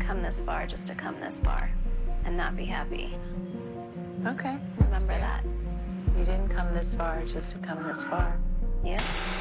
come this far just to come this far and not be happy. Okay. Remember that. You didn't come this far just to come this far. Yeah.